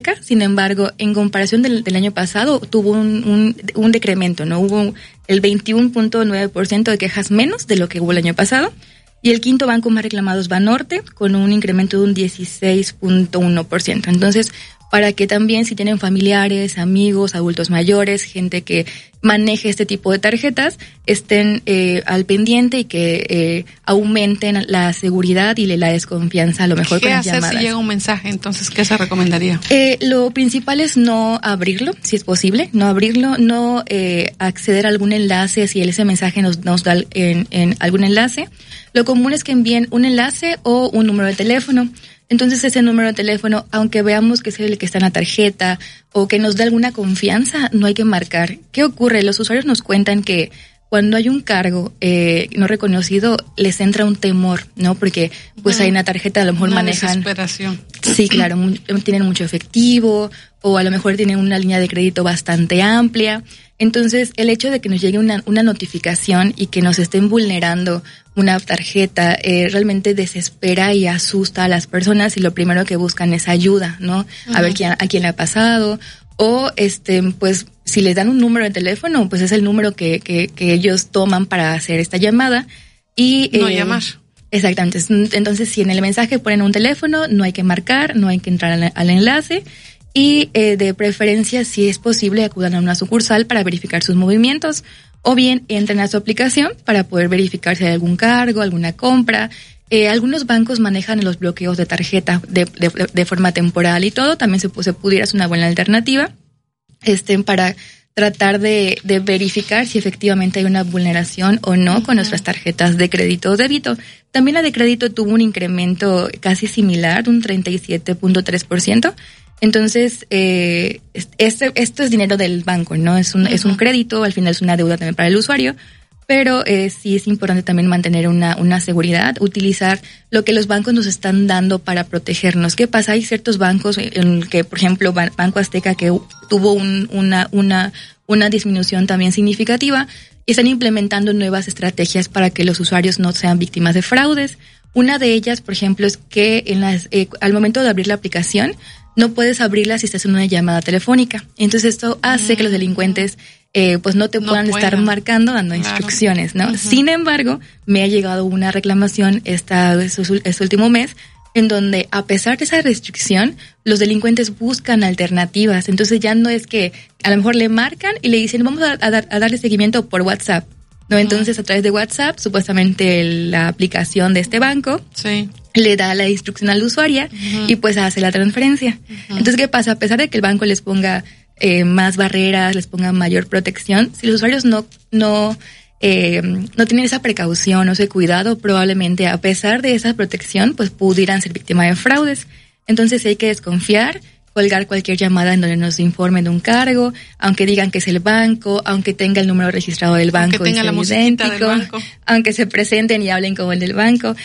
Sin embargo, en comparación del año pasado, tuvo un decremento, ¿no? Hubo el 21.9% de quejas menos de lo que hubo el año pasado. Y el quinto banco más reclamado es Banorte, con un incremento de un 16.1%. Entonces, para que también si tienen familiares, amigos, adultos mayores, gente que maneje este tipo de tarjetas, estén al pendiente y que aumenten la seguridad y la desconfianza a lo mejor con las llamadas. ¿Qué hacer si llega un mensaje? Entonces, ¿qué se recomendaría? Lo principal es no abrirlo, si es posible, no abrirlo, no acceder a algún enlace si ese mensaje nos da en algún enlace. Lo común es que envíen un enlace o un número de teléfono. Entonces ese número de teléfono, aunque veamos que es el que está en la tarjeta o que nos da alguna confianza, no hay que marcar. ¿Qué ocurre? Los usuarios nos cuentan que cuando hay un cargo no reconocido, les entra un temor, ¿no? Porque pues ahí en la tarjeta a lo mejor manejan... desesperación. Sí, claro, tienen mucho efectivo o a lo mejor tienen una línea de crédito bastante amplia. Entonces, el hecho de que nos llegue una notificación y que nos estén vulnerando una tarjeta realmente desespera y asusta a las personas y lo primero que buscan es ayuda, ¿no? A ver a quién le ha pasado o pues si les dan un número de teléfono, pues es el número que ellos toman para hacer esta llamada y no llamar. Exactamente. Entonces, si en el mensaje ponen un teléfono, no hay que marcar, no hay que entrar al enlace. Y de preferencia, si es posible, acudan a una sucursal para verificar sus movimientos o bien entren a su aplicación para poder verificar si hay algún cargo, alguna compra. Algunos bancos manejan los bloqueos de tarjeta de forma temporal y todo. También se pudiera ser una buena alternativa para tratar de verificar si efectivamente hay una vulneración o no con nuestras tarjetas de crédito o débito. También la de crédito tuvo un incremento casi similar, de un 37.3%. Entonces, esto es dinero del banco, ¿no? Es un crédito, al final es una deuda también para el usuario, pero sí es importante también mantener una seguridad, utilizar lo que los bancos nos están dando para protegernos. ¿Qué pasa? Hay ciertos bancos en que, por ejemplo, Banco Azteca, que tuvo una disminución también significativa, y están implementando nuevas estrategias para que los usuarios no sean víctimas de fraudes. Una de ellas, por ejemplo, es que al momento de abrir la aplicación, no puedes abrirla si estás en una llamada telefónica. Entonces esto hace que los delincuentes pues no puedan estar marcando, dando instrucciones, ¿no? Sin embargo, me ha llegado una reclamación este último mes en donde, a pesar de esa restricción, los delincuentes buscan alternativas. Entonces ya no es que a lo mejor le marcan y le dicen vamos a darle seguimiento por WhatsApp, ¿no? Entonces a través de WhatsApp, supuestamente la aplicación de este banco le da la instrucción al usuario y pues hace la transferencia. Entonces, ¿qué pasa? A pesar de que el banco les ponga más barreras, les ponga mayor protección, si los usuarios no tienen esa precaución o ese cuidado, probablemente a pesar de esa protección, pues pudieran ser víctimas de fraudes. Entonces hay que desconfiar, colgar cualquier llamada en donde nos informen de un cargo, aunque digan que es el banco, aunque tenga el número registrado del banco, aunque tenga la musiquita del banco, aunque se presenten y hablen como el del banco,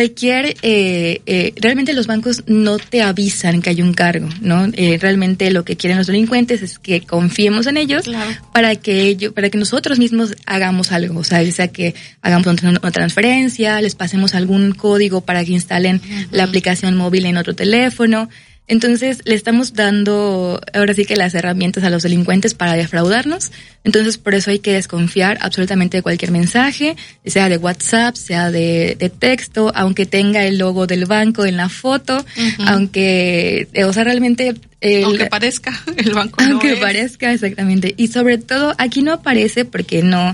realmente los bancos no te avisan que hay un cargo, ¿no? Realmente lo que quieren los delincuentes es que confiemos en ellos para que nosotros mismos hagamos algo, o sea que hagamos una transferencia, les pasemos algún código para que instalen la aplicación móvil en otro teléfono. Entonces, le estamos dando ahora sí que las herramientas a los delincuentes para defraudarnos. Entonces, por eso hay que desconfiar absolutamente de cualquier mensaje, sea de WhatsApp, sea de texto, aunque tenga el logo del banco en la foto, aunque, o sea, realmente... aunque parezca, el banco aunque parezca, exactamente. Y sobre todo, aquí no aparece porque no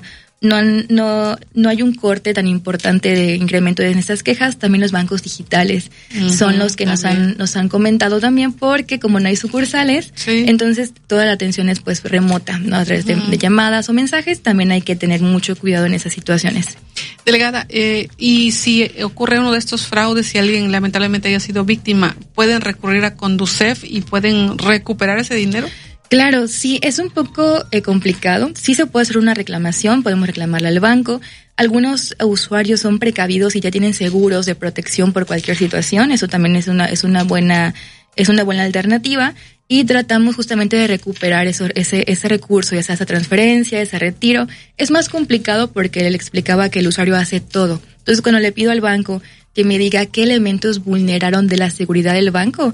hay un corte tan importante de incremento en estas quejas. También los bancos digitales son los que nos han comentado también, porque como no hay sucursales, entonces toda la atención es pues remota, ¿no? A través de llamadas o mensajes. También hay que tener mucho cuidado en esas situaciones. Delegada, y si ocurre uno de estos fraudes, si alguien lamentablemente haya sido víctima, ¿pueden recurrir a Conducef y pueden recuperar ese dinero? Claro, sí, es un poco complicado. Sí se puede hacer una reclamación, podemos reclamarla al banco. Algunos usuarios son precavidos y ya tienen seguros de protección por cualquier situación. Eso también es una buena alternativa. Y tratamos justamente de recuperar ese recurso, ya sea esa transferencia, ese retiro. Es más complicado porque le explicaba que el usuario hace todo. Entonces, cuando le pido al banco que me diga qué elementos vulneraron de la seguridad del banco,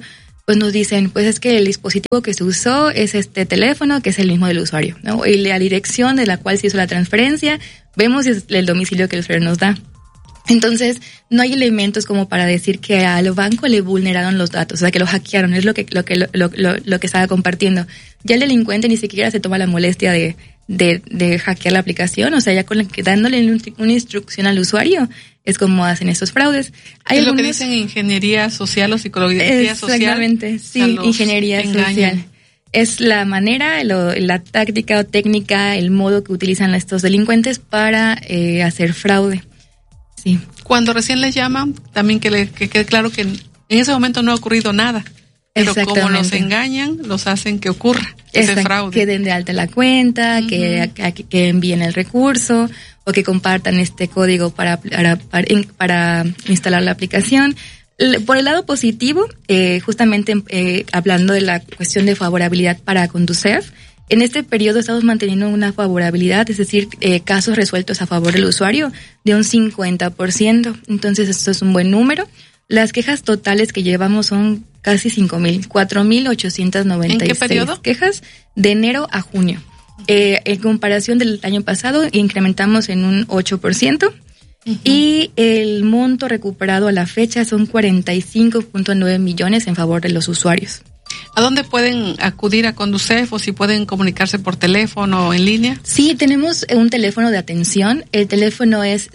pues nos dicen, pues es que el dispositivo que se usó es este teléfono, que es el mismo del usuario, ¿no? Y la dirección de la cual se hizo la transferencia, vemos si es el domicilio que el usuario nos da. Entonces, no hay elementos como para decir que al banco le vulneraron los datos, o sea, que lo hackearon, es lo que estaba compartiendo. Ya el delincuente ni siquiera se toma la molestia de hackear la aplicación, o sea, ya dándole una instrucción al usuario, es como hacen estos fraudes. Es lo que dicen ingeniería social o psicología social. Exactamente, sí, ingeniería social. Es la manera, la táctica o técnica, el modo que utilizan estos delincuentes para hacer fraude. Sí. Cuando recién les llaman, también que quede claro que en ese momento no ha ocurrido nada. Pero como los engañan, los hacen que ocurra ese fraude. Que den de alta la cuenta, que envíen el recurso o que compartan este código para instalar la aplicación. Por el lado positivo, justamente hablando de la cuestión de favorabilidad para Conducef, en este periodo estamos manteniendo una favorabilidad, es decir, casos resueltos a favor del usuario de un 50%. Entonces, esto es un buen número. Las quejas totales que llevamos son casi 4,896. ¿En qué periodo? Quejas de enero a junio. En comparación del año pasado, incrementamos en un 8%. Y el monto recuperado a la fecha son 45.9 millones en favor de los usuarios. ¿A dónde pueden acudir a Conducef o si pueden comunicarse por teléfono o en línea? Sí, tenemos un teléfono de atención. El teléfono es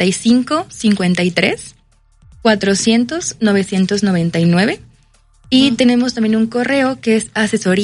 55-53-400-999. Y tenemos también un correo que es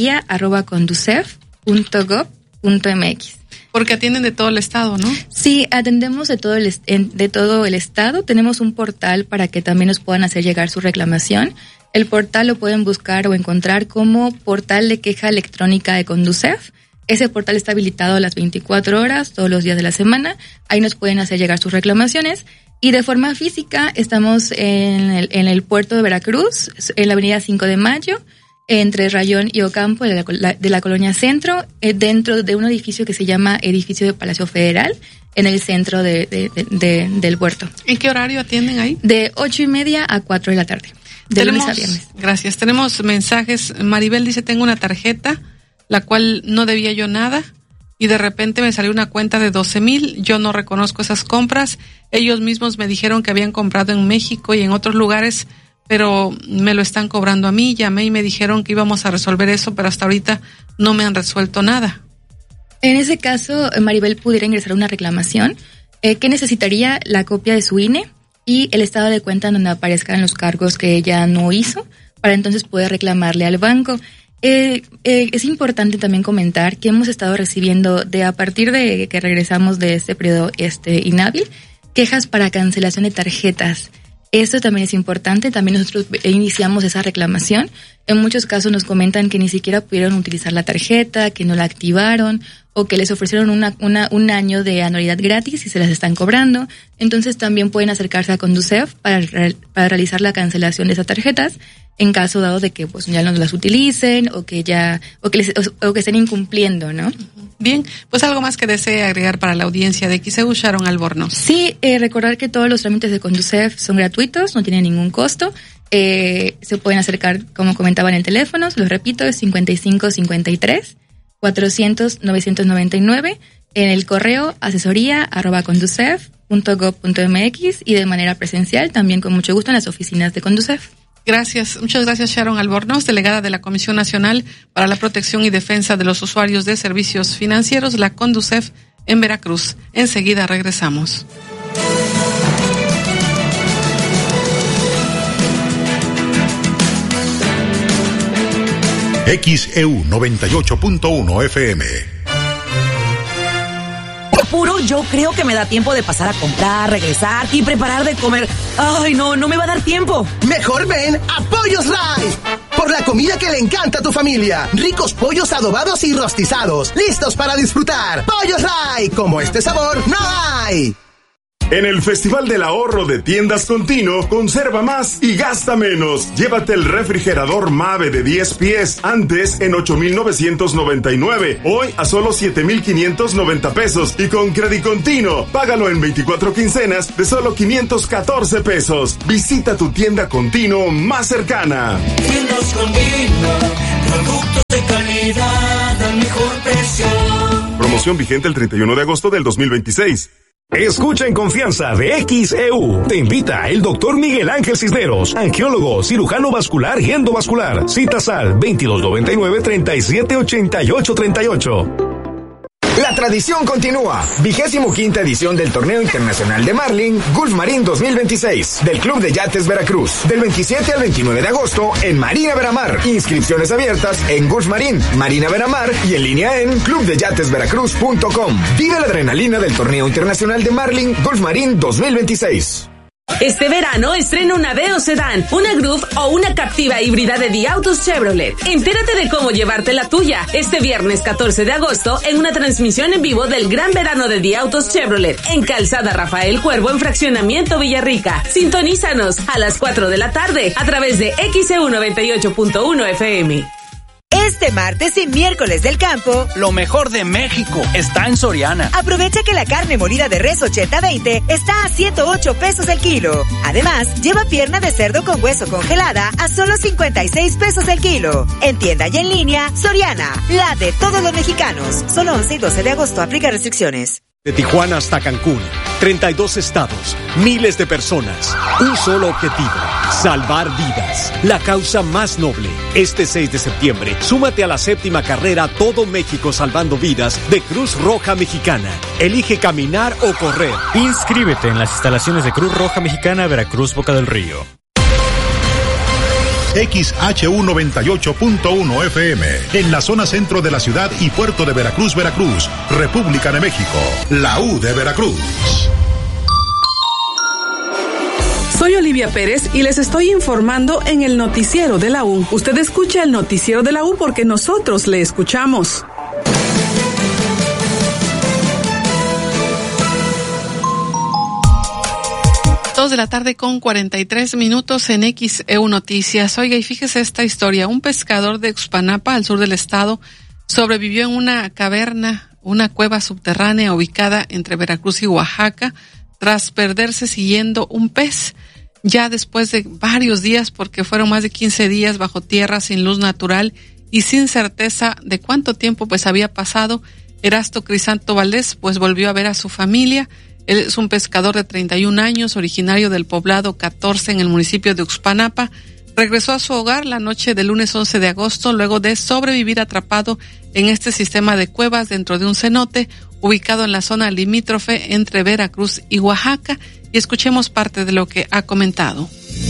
asesoría@conducef.gov.mx. Porque atienden de todo el estado, ¿no? Sí, atendemos de todo el estado. Tenemos un portal para que también nos puedan hacer llegar su reclamación. El portal lo pueden buscar o encontrar como portal de queja electrónica de Conducef. Ese portal está habilitado a las 24 horas, todos los días de la semana. Ahí nos pueden hacer llegar sus reclamaciones. Y de forma física estamos en el puerto de Veracruz, en la avenida 5 de Mayo, entre Rayón y Ocampo de la Colonia Centro, dentro de un edificio que se llama Edificio de Palacio Federal, en el centro del puerto. ¿En qué horario atienden ahí? De 8:30 a 4 de la tarde, de lunes a viernes. Gracias. Tenemos mensajes. Maribel dice, tengo una tarjeta, la cual no debía yo nada, y de repente me salió una cuenta de 12,000. Yo no reconozco esas compras. Ellos mismos me dijeron que habían comprado en México y en otros lugares, pero me lo están cobrando a mí. Llamé y me dijeron que íbamos a resolver eso, pero hasta ahorita no me han resuelto nada. En ese caso, Maribel pudiera ingresar una reclamación que necesitaría la copia de su INE y el estado de cuenta donde aparezcan los cargos que ella no hizo, para entonces poder reclamarle al banco. Es importante también comentar que hemos estado recibiendo, a partir de que regresamos de este periodo inhábil, quejas para cancelación de tarjetas. Esto también es importante, también nosotros iniciamos esa reclamación. En muchos casos nos comentan que ni siquiera pudieron utilizar la tarjeta, que no la activaron o que les ofrecieron un año de anualidad gratis y se las están cobrando. Entonces también pueden acercarse a Conducef para realizar la cancelación de esas tarjetas en caso dado de que pues ya no las utilicen o que estén incumpliendo, ¿no? Bien, pues algo más que desee agregar para la audiencia de XEU, Sharon Albornoz. Sí, recordar que todos los trámites de Conducef son gratuitos, no tienen ningún costo. Se pueden acercar, como comentaba en el teléfono, se los repito, es 55-53-400-999, en el correo asesoría@conducef.gov.mx y de manera presencial también con mucho gusto en las oficinas de Conducef. Gracias, muchas gracias Sharon Albornoz, delegada de la Comisión Nacional para la Protección y Defensa de los Usuarios de Servicios Financieros, la Conducef en Veracruz. Enseguida regresamos. XEU 98.1 FM. Puro, yo creo que me da tiempo de pasar a comprar, regresar y preparar de comer. Ay, no me va a dar tiempo. Mejor ven a Pollos Ray. Por la comida que le encanta a tu familia. Ricos pollos adobados y rostizados. Listos para disfrutar. Pollos Ray. Como este sabor, no hay. En el Festival del Ahorro de Tiendas Continuo, conserva más y gasta menos. Llévate el refrigerador Mave de 10 pies, antes en 8,999, hoy a solo 7,590 pesos y con Crédito Continuo. Págalo en 24 quincenas de solo 514 pesos. Visita tu tienda Continuo más cercana. Tiendas Continuo, productos de calidad al mejor precio. Promoción vigente el 31 de agosto del 2026. Escucha en confianza de XEU. Te invita el doctor Miguel Ángel Cisneros, angiólogo, cirujano vascular y endovascular. Citas al 2299-378838. La tradición continúa. 25ª edición del Torneo Internacional de Marlin Gulf Marín 2026 del Club de Yates Veracruz. Del 27 al 29 de agosto en Marina Veramar. Inscripciones abiertas en Gulf Marín, Marina Veramar y en línea en clubdeyatesveracruz.com. Vive la adrenalina del Torneo Internacional de Marlin Gulf Marín 2026. Este verano estrena una Aveo Sedán, una Groove o una Captiva híbrida de The Autos Chevrolet. Entérate de cómo llevarte la tuya este viernes 14 de agosto en una transmisión en vivo del Gran Verano de The Autos Chevrolet en Calzada Rafael Cuervo en Fraccionamiento Villarrica. Sintonízanos a las 4 de la tarde a través de XEU 98.1 FM. Este martes y miércoles del campo, lo mejor de México está en Soriana. Aprovecha que la carne molida de res 80-20 está a 108 pesos el kilo. Además, lleva pierna de cerdo con hueso congelada a solo 56 pesos el kilo. En tienda y en línea, Soriana, la de todos los mexicanos. Solo 11 y 12 de agosto, aplica restricciones. De Tijuana hasta Cancún, 32 estados, miles de personas, un solo objetivo, salvar vidas, la causa más noble. Este 6 de septiembre, súmate a la 7ª carrera Todo México Salvando Vidas de Cruz Roja Mexicana. Elige caminar o correr. Inscríbete en las instalaciones de Cruz Roja Mexicana, Veracruz, Boca del Río. XHU 98.1 FM, en la zona centro de la ciudad y puerto de Veracruz, Veracruz, República de México, la U de Veracruz. Soy Olivia Pérez y les estoy informando en el noticiero de la U. Usted escucha el noticiero de la U porque nosotros le escuchamos. 2 de la tarde con 43 minutos en XEU Noticias. Oiga, y fíjese esta historia. Un pescador de Uxpanapa, al sur del estado, sobrevivió en una caverna, una cueva subterránea ubicada entre Veracruz y Oaxaca, tras perderse siguiendo un pez. Ya después de varios días, porque fueron más de 15 días bajo tierra, sin luz natural y sin certeza de cuánto tiempo pues había pasado, Erasto Crisanto Valdés pues volvió a ver a su familia. Él es un pescador de 31 años, originario del poblado 14 en el municipio de Uxpanapa. Regresó a su hogar la noche del lunes 11 de agosto, luego de sobrevivir atrapado en este sistema de cuevas dentro de un cenote ubicado en la zona limítrofe entre Veracruz y Oaxaca. Y escuchemos parte de lo que ha comentado.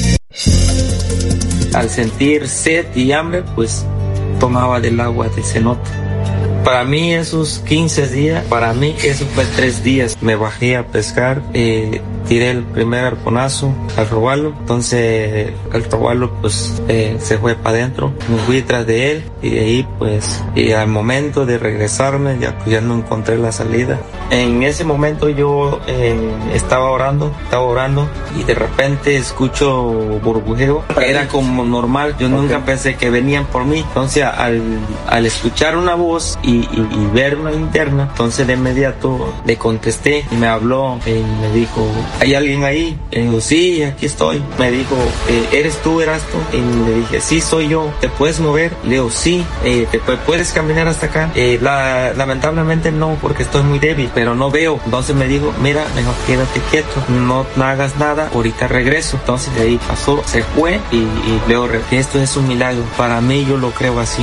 Al sentir sed y hambre, pues tomaba del agua del cenote. Para mí esos 15 días, para mí eso fue 3 días. Me bajé a pescar, tiré el primer arponazo al robalo, entonces el robalo pues se fue para adentro, me fui tras de él y de ahí pues al momento de regresarme ya no encontré la salida. En ese momento yo estaba orando y de repente escucho burbujeo, era como normal, yo nunca pensé que venían por mí, entonces al escuchar una voz y ver una linterna, entonces de inmediato le contesté y me habló y me dijo, ¿hay alguien ahí? Le digo, sí, aquí estoy. Me dijo, ¿eres tú, Erasto? Y le dije, sí, soy yo. ¿Te puedes mover? Le digo, sí. ¿Puedes caminar hasta acá? Lamentablemente no, porque estoy muy débil, pero no veo. Entonces me dijo, mira, mejor quédate quieto, no hagas nada, ahorita regreso. Entonces de ahí pasó, se fue y luego esto es un milagro. Para mí yo lo creo así.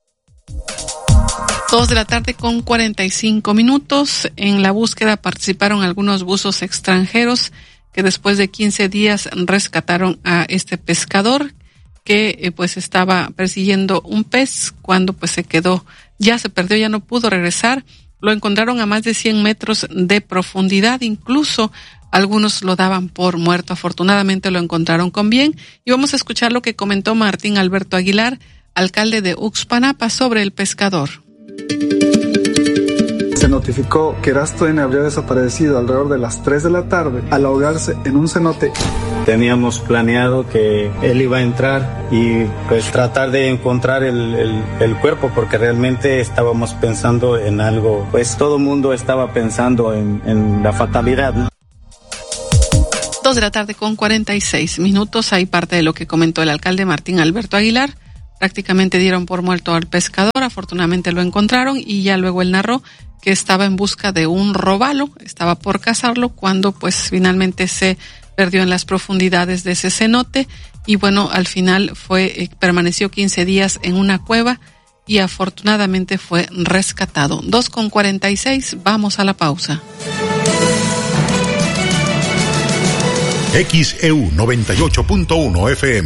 2 de la tarde con 45 minutos. En la búsqueda participaron algunos buzos extranjeros que después de 15 días rescataron a este pescador que pues estaba persiguiendo un pez cuando pues se perdió, ya no pudo regresar. Lo encontraron a más de 100 metros de profundidad, incluso algunos lo daban por muerto. Afortunadamente lo encontraron con bien y vamos a escuchar lo que comentó Martín Alberto Aguilar, alcalde de Uxpanapa, sobre el pescador. notificó que Erasto N. habría desaparecido alrededor de las 3 de la tarde al ahogarse en un cenote. Teníamos planeado que él iba a entrar y pues tratar de encontrar el cuerpo, porque realmente estábamos pensando en algo, pues todo el mundo estaba pensando en la fatalidad. 2 de la tarde con 46 minutos. Hay parte de lo que comentó el alcalde Martín Alberto Aguilar. Prácticamente dieron por muerto al pescador, afortunadamente lo encontraron y ya luego él narró que estaba en busca de un robalo, estaba por cazarlo cuando pues finalmente se perdió en las profundidades de ese cenote y bueno, al final permaneció 15 días en una cueva y afortunadamente fue rescatado. 2:46, vamos a la pausa. XEU 98.1 FM.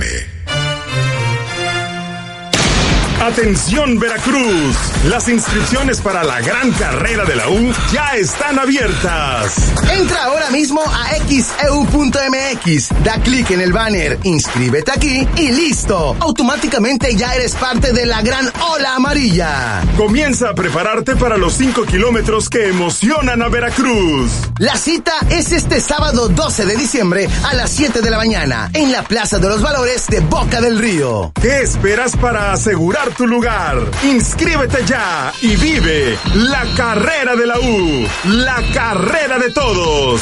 Atención Veracruz, las inscripciones para la gran carrera de la U ya están abiertas. Entra ahora mismo a xeu.mx, da clic en el banner, inscríbete aquí y listo. Automáticamente ya eres parte de la gran ola amarilla. Comienza a prepararte para los 5 kilómetros que emocionan a Veracruz. La cita es este sábado 12 de diciembre a las 7 de la mañana en la Plaza de los Valores de Boca del Río. ¿Qué esperas para asegurar tu lugar? Inscríbete ya y vive la carrera de la U, la carrera de todos.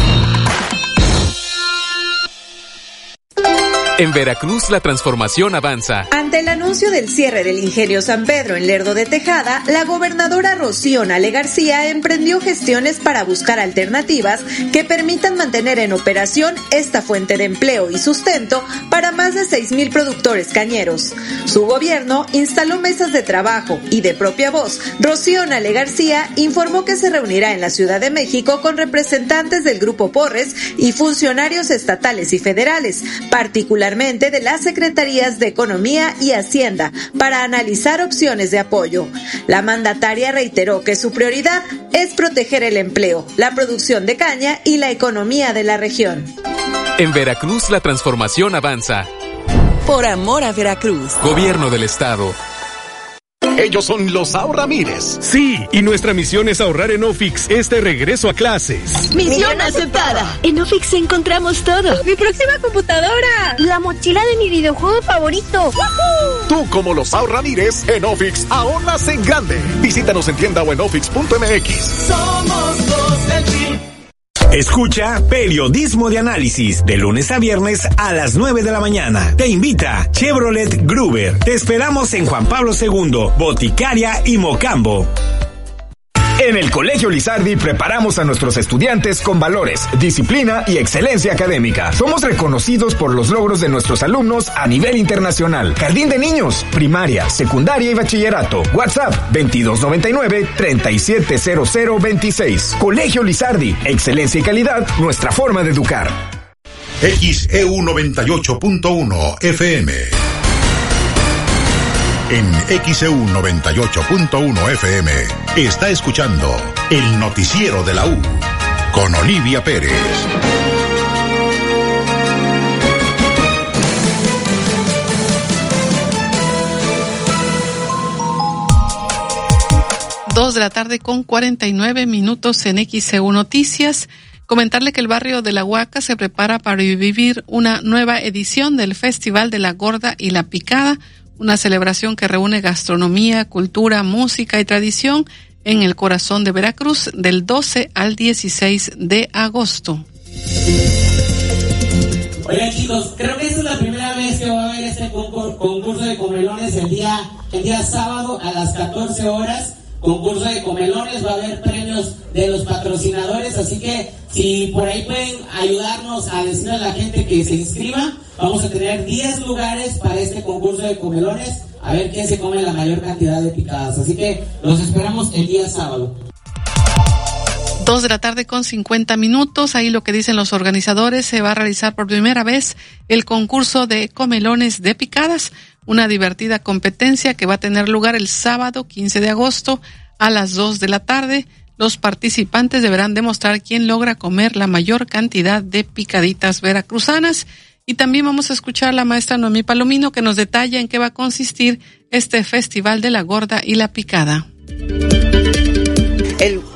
En Veracruz la transformación avanza. Ante el anuncio del cierre del Ingenio San Pedro en Lerdo de Tejada, la gobernadora Rocío Nale García emprendió gestiones para buscar alternativas que permitan mantener en operación esta fuente de empleo y sustento para más de 6,000 productores cañeros. Su gobierno instaló mesas de trabajo y de propia voz, Rocío Nale García informó que se reunirá en la Ciudad de México con representantes del Grupo Porres y funcionarios estatales y federales, particularmente de las Secretarías de Economía y Hacienda, para analizar opciones de apoyo. La mandataria reiteró que su prioridad es proteger el empleo, la producción de caña y la economía de la región. En Veracruz la transformación avanza. Por amor a Veracruz. Gobierno del Estado. Ellos son los Ahorramires. Sí, y nuestra misión es ahorrar en Ofix este regreso a clases. ¡Misión aceptada! En Ofix encontramos todo. ¡Mi próxima computadora! ¡La mochila de mi videojuego favorito! ¡Woohoo! Tú, como los Ahorramires, en Ofix ahorras en grande. Visítanos en tienda o en ofix.mx. Somos dos del team. Escucha Periodismo de Análisis de lunes a viernes a las 9 de la mañana. Te invita Chevrolet Gruber. Te esperamos en Juan Pablo II, Boticaria y Mocambo. En el Colegio Lizardi preparamos a nuestros estudiantes con valores, disciplina y excelencia académica. Somos reconocidos por los logros de nuestros alumnos a nivel internacional. Jardín de niños, primaria, secundaria y bachillerato. WhatsApp 2299-370026. Colegio Lizardi, excelencia y calidad, nuestra forma de educar. XEU 98.1 FM. En XEU 98.1 FM está escuchando el noticiero de la U con Olivia Pérez. Dos de la tarde con 49 minutos en XEU Noticias. Comentarle que el barrio de La Huaca se prepara para vivir una nueva edición del Festival de la Gorda y la Picada, una celebración que reúne gastronomía, cultura, música y tradición en el corazón de Veracruz del 12 al 16 de agosto. Oigan, chicos, creo que esta es la primera vez que va a haber este concurso de comelones el día sábado a las 14 horas. Concurso de comelones, va a haber premios de los patrocinadores, así que si por ahí pueden ayudarnos a decirle a la gente que se inscriba, vamos a tener 10 lugares para este concurso de comelones, a ver quién se come la mayor cantidad de picadas, así que los esperamos el día sábado. 2 de la tarde con 50 minutos, ahí lo que dicen los organizadores, se va a realizar por primera vez el concurso de comelones de picadas, una divertida competencia que va a tener lugar el sábado 15 de agosto a las 2 de la tarde. Los participantes deberán demostrar quién logra comer la mayor cantidad de picaditas veracruzanas. Y también vamos a escuchar a la maestra Noemí Palomino, que nos detalla en qué va a consistir este Festival de la Gorda y la Picada. El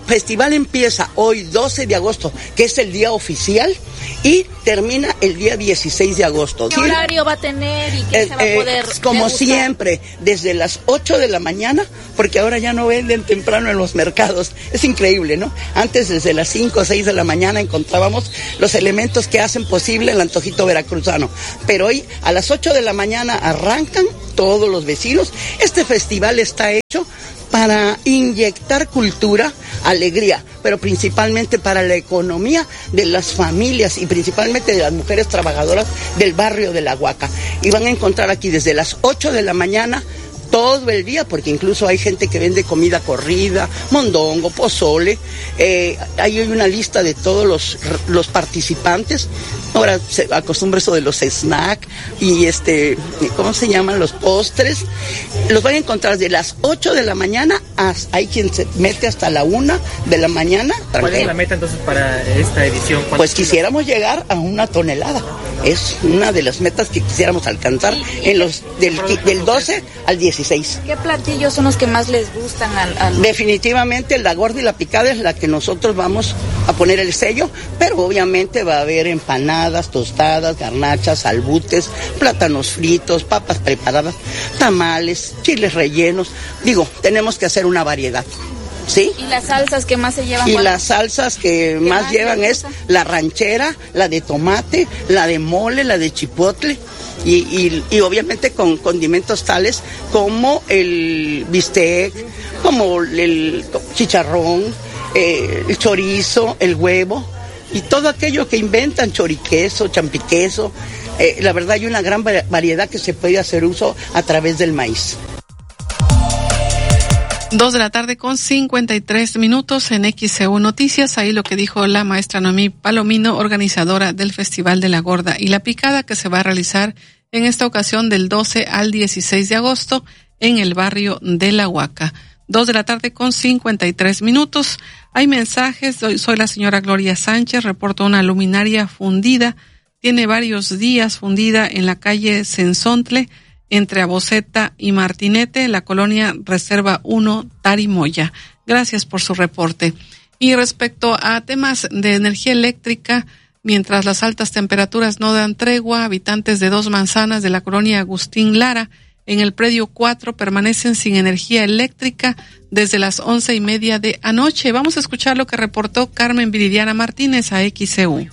festival empieza hoy 12 de agosto, que es el día oficial, y termina el día 16 de agosto. ¿Qué horario va a tener y qué se va a poder como degustar? Siempre, desde las 8 de la mañana, porque ahora ya no venden temprano en los mercados. Es increíble, ¿no? Antes, desde las 5 o 6 de la mañana, encontrábamos los elementos que hacen posible el antojito veracruzano. Pero hoy, a las 8 de la mañana, arrancan todos los vecinos. Este festival está hecho para inyectar cultura, alegría, pero principalmente para la economía de las familias y principalmente de las mujeres trabajadoras del barrio de La Huaca. Y van a encontrar aquí desde las 8 de la mañana todo el día, porque incluso hay gente que vende comida corrida, mondongo, pozole. Hay una lista de todos los participantes. Ahora se acostumbra eso de los snacks y ¿cómo se llaman? Los postres. Los van a encontrar de las 8 de la mañana, hay quien se mete hasta la 1 de la mañana. ¿Cuál es la meta entonces para esta edición? Pues quisiéramos llegar a 1 tonelada. Es una de las metas que quisiéramos alcanzar del 12 al 16. ¿Qué platillos son los que más les gustan Definitivamente la gorda y la picada es la que nosotros vamos a poner el sello, pero obviamente va a haber empanadas, tostadas, garnachas, albutes, plátanos fritos, papas preparadas, tamales, chiles rellenos. Tenemos que hacer una variedad. ¿Sí? ¿Y las salsas que más se llevan? Y las salsas que más llevan es la ranchera, la de tomate, la de mole, la de chipotle y obviamente con condimentos tales como el bistec, como el chicharrón, el chorizo, el huevo y todo aquello que inventan, choriqueso, champiqueso. La verdad hay una gran variedad que se puede hacer uso a través del maíz. 2:53 p.m. en XEU Noticias. Ahí lo que dijo la maestra Noemí Palomino, organizadora del Festival de la Gorda y la Picada, que se va a realizar en esta ocasión del 12 al 16 de agosto en el barrio de La Huaca. 2:53 p.m. Hay mensajes. Soy la señora Gloria Sánchez. Reporto una luminaria fundida. Tiene varios días fundida en la calle Sensontle, entre Aboceta y Martinete, la colonia Reserva 1, Tarimoya. Gracias por su reporte. Y respecto a temas de energía eléctrica, mientras las altas temperaturas no dan tregua, habitantes de 2 manzanas de la colonia Agustín Lara, en el predio 4, permanecen sin energía eléctrica desde las 11:30 de anoche. Vamos a escuchar lo que reportó Carmen Viridiana Martínez a XEU.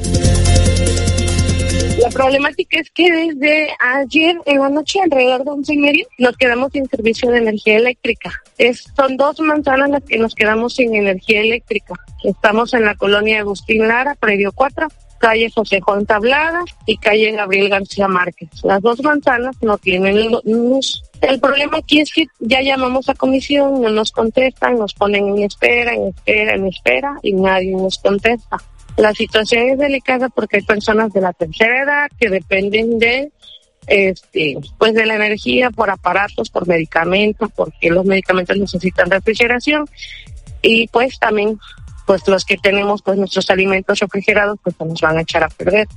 La problemática es que desde ayer en la noche, alrededor de 11:30, nos quedamos sin servicio de energía eléctrica. Son 2 manzanas las que nos quedamos sin energía eléctrica. Estamos en la colonia Agustín Lara, predio 4, calle José Juan Tablada y calle Gabriel García Márquez. Las 2 manzanas no tienen luz. El problema aquí es que ya llamamos a comisión, no nos contestan, nos ponen en espera y nadie nos contesta. La situación es delicada porque hay personas de la tercera edad que dependen de de la energía por aparatos, por medicamentos, porque los medicamentos necesitan refrigeración y pues también los que tenemos nuestros alimentos refrigerados se nos van a echar a perder.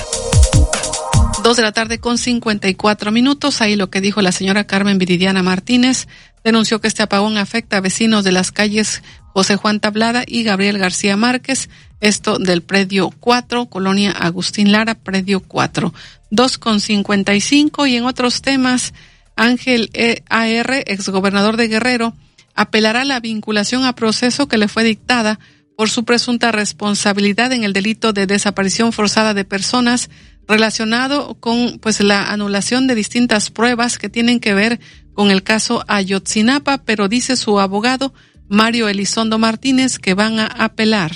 2:54 p.m. Ahí lo que dijo la señora Carmen Viridiana Martínez. Denunció que este apagón afecta a vecinos de las calles José Juan Tablada y Gabriel García Márquez, esto del predio 4, colonia Agustín Lara, predio 4. 2:55 y en otros temas, Ángel A.R., exgobernador de Guerrero, apelará la vinculación a proceso que le fue dictada por su presunta responsabilidad en el delito de desaparición forzada de personas relacionado con la anulación de distintas pruebas que tienen que ver con el caso Ayotzinapa, pero dice su abogado Mario Elizondo Martínez que van a apelar.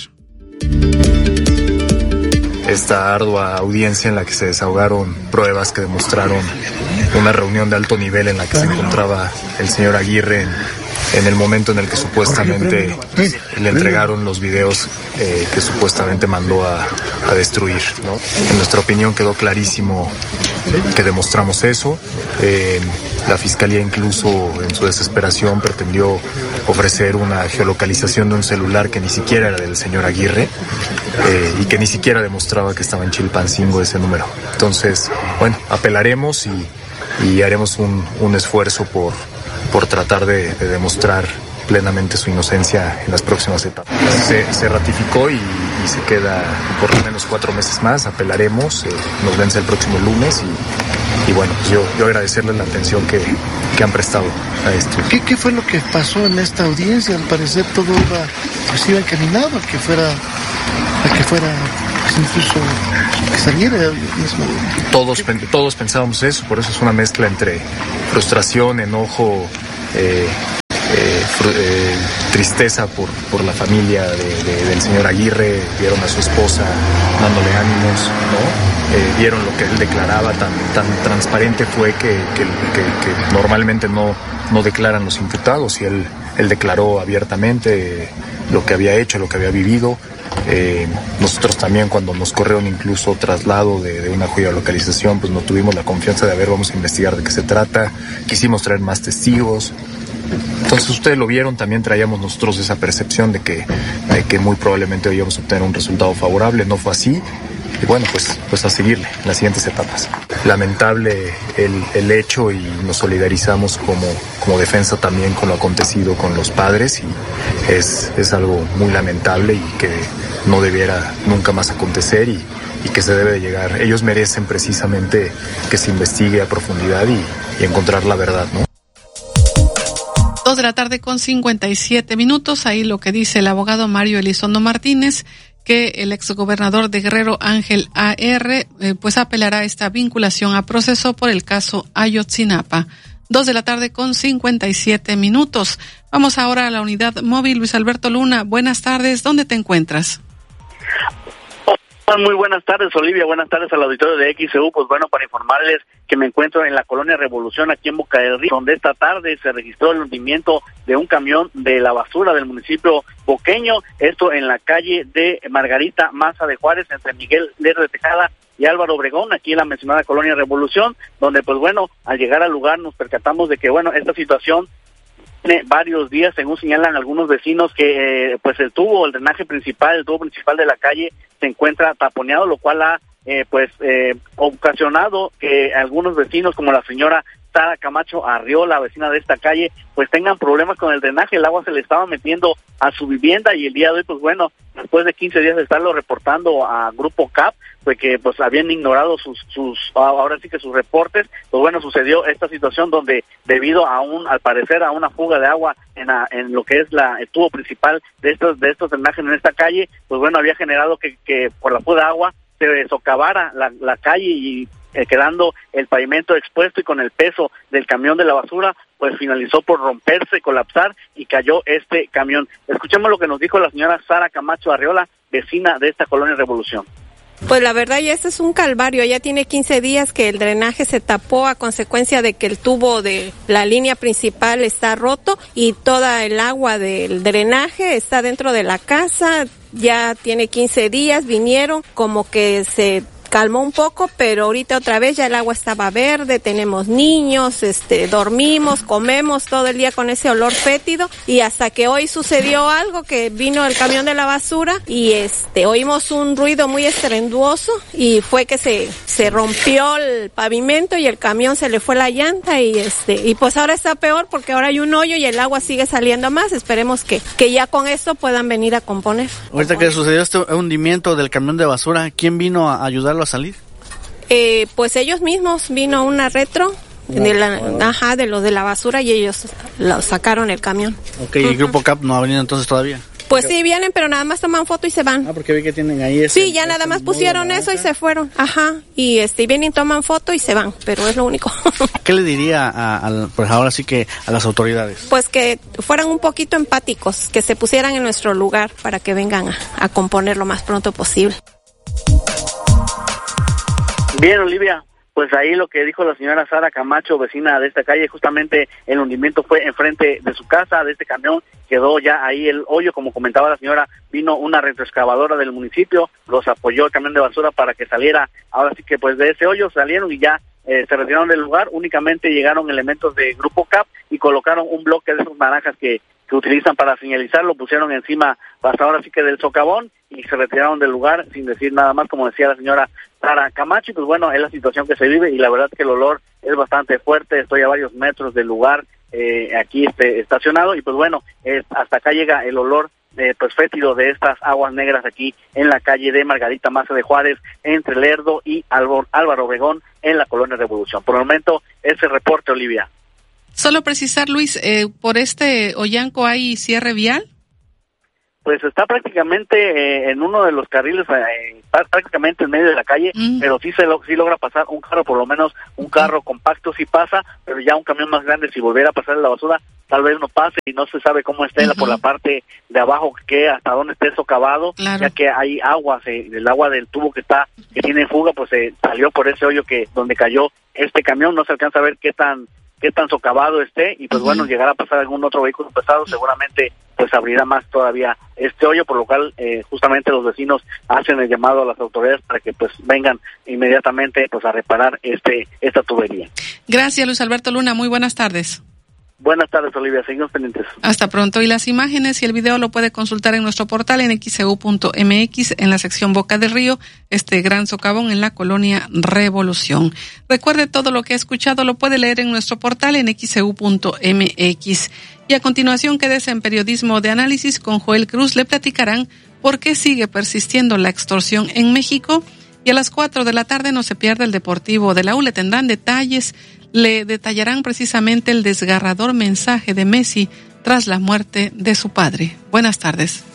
Esta ardua audiencia en la que se desahogaron pruebas que demostraron una reunión de alto nivel en la que se encontraba el señor Aguirre en el momento en el que supuestamente le entregaron los videos que supuestamente mandó a destruir, ¿no? En nuestra opinión quedó clarísimo que demostramos eso. La Fiscalía incluso en su desesperación pretendió ofrecer una geolocalización de un celular que ni siquiera era del señor Aguirre y que ni siquiera demostraba que estaba en Chilpancingo ese número. Entonces, apelaremos y haremos un esfuerzo por tratar de demostrar plenamente su inocencia en las próximas etapas. Se ratificó y se queda por lo menos 4 meses más, apelaremos, nos vence el próximo lunes y bueno, pues yo agradecerles la atención que han prestado a esto. ¿Qué fue lo que pasó en esta audiencia? Al parecer todo iba encaminado a que fuera incluso que saliera mismo. Todos pensábamos eso, por eso es una mezcla entre frustración, enojo, tristeza por la familia del señor Aguirre. Vieron a su esposa dándole ánimos, ¿no? Vieron lo que él declaraba, tan transparente fue que normalmente no declaran los imputados, y él declaró abiertamente lo que había hecho, lo que había vivido. Nosotros también, cuando nos corrieron incluso traslado de una geolocalización, pues no tuvimos la confianza de vamos a investigar de qué se trata, quisimos traer más testigos. Entonces ustedes lo vieron, también traíamos nosotros esa percepción de que muy probablemente hoy íbamos a obtener un resultado favorable. No fue así, y bueno, pues a seguirle en las siguientes etapas. Lamentable el hecho, y nos solidarizamos como defensa también con lo acontecido con los padres, y es algo muy lamentable y que no debiera nunca más acontecer, y que se debe de llegar. Ellos merecen precisamente que se investigue a profundidad y encontrar la verdad, ¿no? 2 de la tarde con 57 minutos. Ahí lo que dice el abogado Mario Elizondo Martínez, que el exgobernador de Guerrero, Ángel A.R., pues apelará esta vinculación a proceso por el caso Ayotzinapa. 2 de la tarde con 57 minutos. Vamos ahora a la unidad móvil. Luis Alberto Luna, buenas tardes. ¿Dónde te encuentras? Muy buenas tardes, Olivia. Buenas tardes al auditorio de XEU. Pues bueno, para informarles que me encuentro en la colonia Revolución, aquí en Boca del Río, donde esta tarde se registró el hundimiento de un camión de la basura del municipio boqueño. Esto en la calle de Margarita Maza de Juárez, entre Miguel Lerdo de Tejada y Álvaro Obregón, aquí en la mencionada colonia Revolución, donde pues bueno, al llegar al lugar nos percatamos de que bueno, esta situación tiene varios días, según señalan algunos vecinos, que pues el tubo principal de la calle se encuentra taponeado, lo cual ha ocasionado que algunos vecinos, como la señora Sara Camacho Arriola, vecina de esta calle, pues tengan problemas con el drenaje. El agua se le estaba metiendo a su vivienda, y el día de hoy, pues bueno, después de 15 días de estarlo reportando a Grupo CAP, pues que pues habían ignorado sus reportes, pues bueno, sucedió esta situación donde debido al parecer a una fuga de agua en lo que es el tubo principal de estos drenajes en esta calle, pues bueno, había generado que por la fuga de agua se socavara la calle, y quedando el pavimento expuesto, y con el peso del camión de la basura, pues finalizó por romperse, colapsar, y cayó este camión. Escuchemos lo que nos dijo la señora Sara Camacho Arriola, vecina de esta colonia Revolución. Pues la verdad ya este es un calvario, ya tiene 15 días que el drenaje se tapó a consecuencia de que el tubo de la línea principal está roto, y toda el agua del drenaje está dentro de la casa. Ya tiene 15 días, vinieron, como que se calmó un poco, pero ahorita otra vez ya el agua estaba verde, tenemos niños, dormimos, comemos todo el día con ese olor fétido, y hasta que hoy sucedió algo, que vino el camión de la basura y oímos un ruido muy estruendoso, y fue que se rompió el pavimento y el camión se le fue la llanta, y pues ahora está peor porque ahora hay un hoyo y el agua sigue saliendo más. Esperemos que ya con esto puedan venir a componer. Ahorita que sucedió este hundimiento del camión de basura, ¿quién vino a ayudarlo a salir? Pues ellos mismos, vino una retro de los de la basura, y ellos lo sacaron el camión. Ok, ¿y Grupo CAP no ha venido entonces todavía? Pues sí, vienen, pero nada más toman foto y se van. Ah, porque vi que tienen ahí sí, ya nada más pusieron eso y se fueron. Ajá, y vienen, toman foto y se van, pero es lo único. ¿Qué le diría pues ahora sí que a las autoridades? Pues que fueran un poquito empáticos, que se pusieran en nuestro lugar para que vengan a componer lo más pronto posible. Bien, Olivia, pues ahí lo que dijo la señora Sara Camacho, vecina de esta calle, justamente el hundimiento fue enfrente de su casa, de este camión, quedó ya ahí el hoyo, como comentaba la señora, vino una retroexcavadora del municipio, los apoyó el camión de basura para que saliera, ahora sí que pues de ese hoyo salieron y ya se retiraron del lugar. Únicamente llegaron elementos de Grupo CAP y colocaron un bloque de esos naranjas que utilizan para señalizar, lo pusieron encima, hasta ahora sí que del socavón, y se retiraron del lugar sin decir nada más, como decía la señora Sara Camacho. Y pues bueno, es la situación que se vive, y la verdad que el olor es bastante fuerte. Estoy a varios metros del lugar aquí estacionado, y pues bueno, hasta acá llega el olor pues fétido de estas aguas negras aquí en la calle de Margarita Maza de Juárez, entre Lerdo y Álvaro Obregón, en la colonia Revolución. Por el momento, ese reporte, Olivia. Solo precisar, Luis, por Oyanco hay cierre vial. Pues está prácticamente en uno de los carriles, prácticamente en medio de la calle, pero sí logra pasar un carro, por lo menos un carro compacto sí pasa, pero ya un camión más grande, si volviera a pasar la basura, tal vez no pase, y no se sabe cómo esté por la parte de abajo, que hasta dónde esté socavado, ya que hay agua, el agua del tubo que tiene fuga, pues salió por ese hoyo donde cayó este camión. No se alcanza a ver qué tan socavado esté, y pues bueno, llegará a pasar algún otro vehículo pesado, seguramente pues abrirá más todavía este hoyo, por lo cual justamente los vecinos hacen el llamado a las autoridades para que pues vengan inmediatamente pues a reparar esta tubería. Gracias, Luis Alberto Luna, muy buenas tardes. Buenas tardes, Olivia, seguimos pendientes. Hasta pronto. Y las imágenes y el video lo puede consultar en nuestro portal en xeu.mx, en la sección Boca del Río, este gran socavón en la colonia Revolución. Recuerde, todo lo que ha escuchado lo puede leer en nuestro portal en xeu.mx. Y a continuación, quédese en Periodismo de Análisis con Joel Cruz. Le platicarán por qué sigue persistiendo la extorsión en México. Y a las 4 de la tarde no se pierde el Deportivo de la U. Le tendrán detalles. Le detallarán precisamente el desgarrador mensaje de Messi tras la muerte de su padre. Buenas tardes.